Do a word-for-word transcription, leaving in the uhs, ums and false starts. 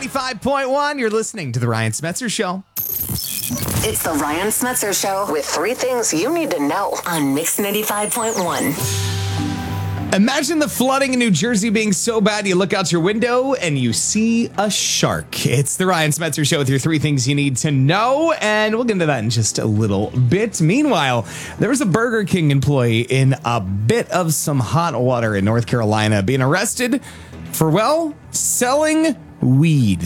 ninety-five point one, you're listening to The Ryan Smetzer Show. It's The Ryan Smetzer Show with three things you need to know on Mix ninety-five point one. Imagine the flooding in New Jersey being so bad you look out your window and you see a shark. It's the Ryan Smetzer Show with your three things you need to know, and we'll get into that in just a little bit. Meanwhile, there was a Burger King employee in a bit of some hot water in North Carolina being arrested for, well, selling weed.